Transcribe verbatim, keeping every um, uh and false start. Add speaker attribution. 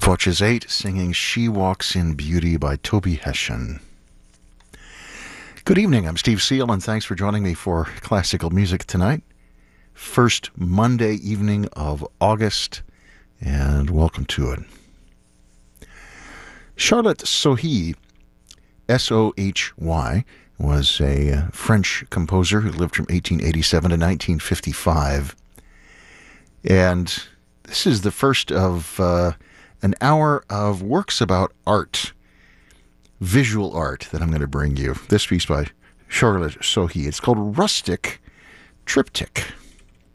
Speaker 1: Foches eight singing She Walks in Beauty by Toby Hession. Good evening, I'm Steve Seal, and thanks for joining me for classical music tonight. First Monday evening of August, and welcome to it. Charlotte Sohy, S O H Y, was a French composer who lived from eighteen eighty-seven to nineteen fifty-five. And this is the first of uh, an hour of works about art, visual art, that I'm going to bring you. This piece by Charlotte Sohy. It's called Rustic Triptych.